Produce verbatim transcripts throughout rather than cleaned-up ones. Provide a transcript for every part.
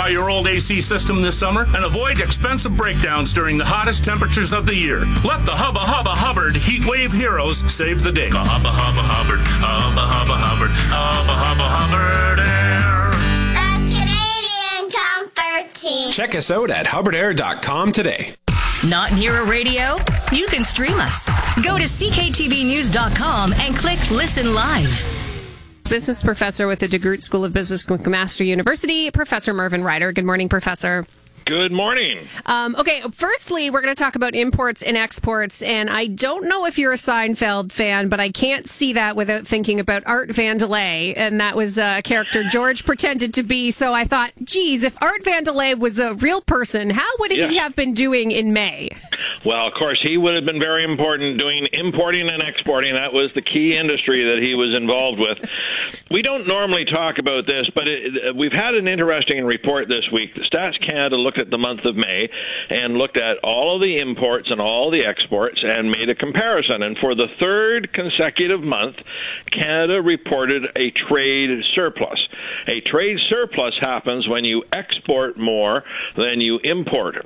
Try your old A C system this summer and avoid expensive breakdowns during the hottest temperatures of the year. Let the Hubba Hubba Hubbard Heat Wave Heroes save the day. Hubba Hubba Hubbard, Hubba Hubba Hubbard, Hubba Hubba Hubbard Air. The Canadian Comfort Team. Check us out at hubbard air dot com today. Not near a radio? You can stream us. Go to c k t v news dot com and click Listen Live. Business professor with the DeGroote School of Business, McMaster University, Professor Mervyn Ryder. Good morning, Professor. Good morning. Um, okay, firstly, we're going to talk about imports and exports, and I don't know if you're a Seinfeld fan, but I can't see that without thinking about Art Vandelay, and that was a character George pretended to be, so I thought, geez, if Art Vandelay was a real person, how would yes. he have been doing in May? Well, of course, he would have been very important doing importing and exporting. That was the key industry that he was involved with. We don't normally talk about this, but it, we've had an interesting report this week. Stats Canada looked at the month of May and looked at all of the imports and all the exports and made a comparison. And for the third consecutive month, Canada reported a trade surplus. A trade surplus happens when you export more than you import.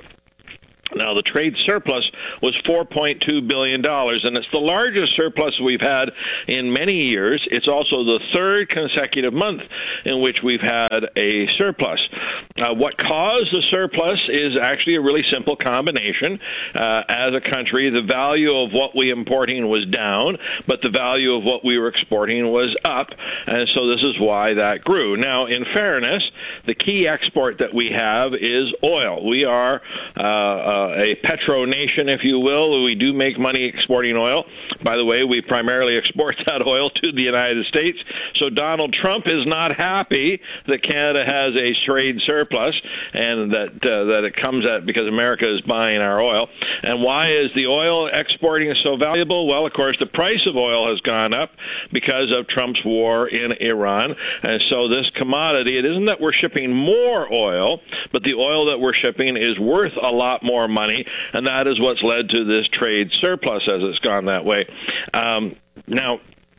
Now, the trade surplus was four point two billion dollars, and it's the largest surplus we've had in many years. It's also the third consecutive month in which we've had a surplus. Uh, what caused the surplus is actually a really simple combination. Uh, as a country, the value of what we importing was down, but the value of what we were exporting was up, and so this is why that grew. Now, in fairness, the key export that we have is oil. We are uh, uh, a petro nation, if you will. We do make money exporting oil. By the way, we primarily export that oil to the United States. So Donald Trump is not happy that Canada has a trade surplus and that uh, that it comes at because America is buying our oil. And why is the oil exporting so valuable? Well, of course, the price of oil has gone up because of Trump's war in Iran. And so this commodity, it isn't that we're shipping more oil, but the oil that we're shipping is worth a lot more money, and that is what's led to this trade surplus as it's gone that way. Um, now,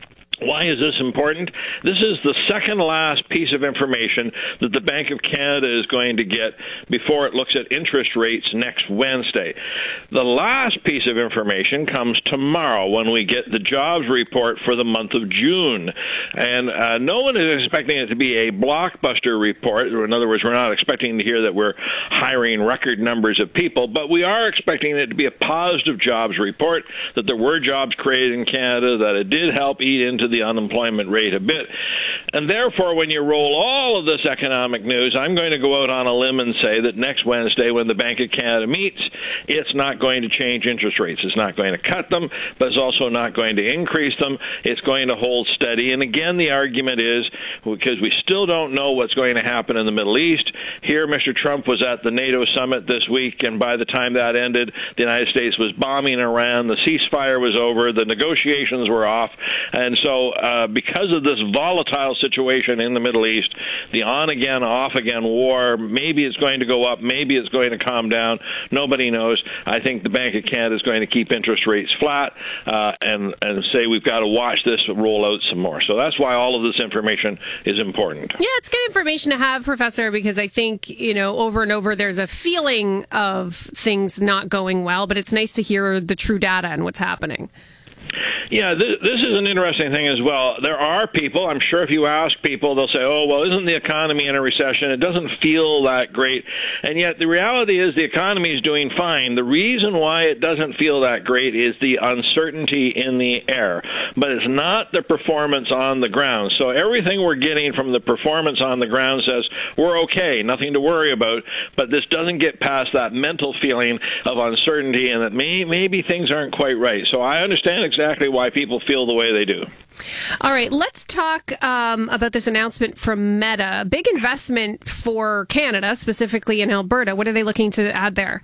why is this important? This is the second last piece of information that the Bank of Canada is going to get before it looks at interest rates next Wednesday. The last piece of information comes tomorrow when we get the jobs report for the month of June. And uh, no one is expecting it to be a blockbuster report. In other words, we're not expecting to hear that we're hiring record numbers of people, but we are expecting it to be a positive jobs report, that there were jobs created in Canada, that it did help eat into the unemployment rate a bit. And therefore, when you roll all of this economic news, I'm going to go out on a limb and say that next Wednesday, when the Bank of Canada meets, it's not going to change interest rates. It's not going to cut them, but it's also not going to increase them. It's going to hold steady. And again, the argument is, because we still don't know what's going to happen in the Middle East. Here, Mister Trump was at the NATO summit this week, and by the time that ended, the United States was bombing Iran. The ceasefire was over. The negotiations were off. And so uh, because of this volatile situation in the Middle East, the on-again, off-again war, maybe it's going to go up, maybe it's going to calm down. Nobody knows. I think the Bank of Canada is going to keep interest rates flat uh, and, and say we've got to watch this roll out some more. So that's why all of this information is important. Yeah, it's good information to have, Professor, because I think, you know, over and over there's a feeling of things not going well, but it's nice to hear the true data and what's happening. Yeah, this, this is an interesting thing as well. There are people, I'm sure if you ask people, they'll say, oh, well, isn't the economy in a recession? It doesn't feel that great. And yet the reality is the economy is doing fine. The reason why it doesn't feel that great is the uncertainty in the air. But it's not the performance on the ground. So everything we're getting from the performance on the ground says we're okay, nothing to worry about. But this doesn't get past that mental feeling of uncertainty and that may, maybe things aren't quite right. So I understand exactly why people feel the way they do. All right, let's talk um, about this announcement from Meta. Big investment for Canada, specifically in Alberta. What are they looking to add there?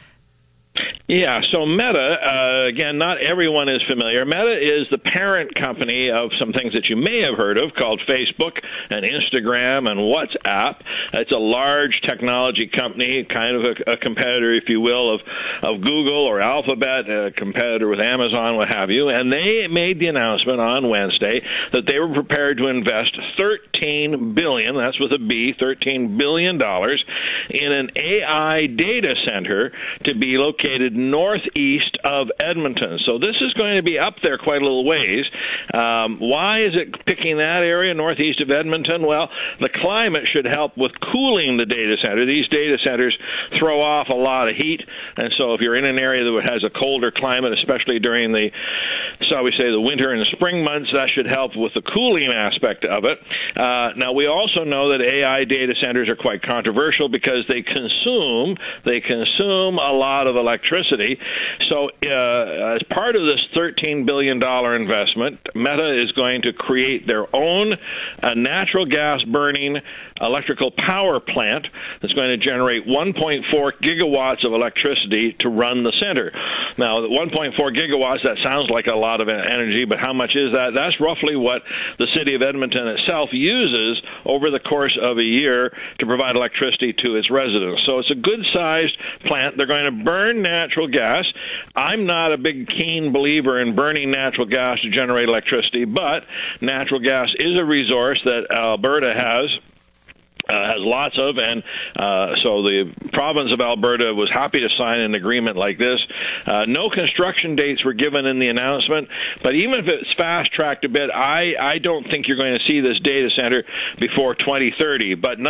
Yeah, so Meta, uh, again, not everyone is familiar. Meta is the parent company of some things that you may have heard of called Facebook and Instagram and WhatsApp. It's a large technology company, kind of a, a competitor, if you will, of, of Google or Alphabet, a competitor with Amazon, what have you. And they made the announcement on Wednesday that they were prepared to invest thirteen billion dollars, that's with a B, thirteen billion dollars, in an A I data center to be located northeast of Edmonton. So this is going to be up there quite a little ways. Um, why is it picking that area northeast of Edmonton? Well, the climate should help with cooling the data center. These data centers throw off a lot of heat, and so if you're in an area that has a colder climate, especially during the, shall we say, the winter and spring months, that should help with the cooling aspect of it. Uh, now, we also know that A I data centers are quite controversial because they consume they consume a lot of electricity. So uh, as part of this thirteen billion dollars investment, Meta is going to create their own uh, natural gas burning electrical power plant that's going to generate one point four gigawatts of electricity to run the center. Now, one point four gigawatts, that sounds like a lot of energy, but how much is that? That's roughly what the city of Edmonton itself uses over the course of a year to provide electricity to its residents. So it's a good-sized plant. They're going to burn natural gas. I'm not a big keen believer in burning natural gas to generate electricity, but natural gas is a resource that Alberta has. Uh, has lots of, and uh, so the province of Alberta was happy to sign an agreement like this. Uh, no construction dates were given in the announcement, but even if it's fast-tracked a bit, I, I don't think you're going to see this data center before twenty thirty. But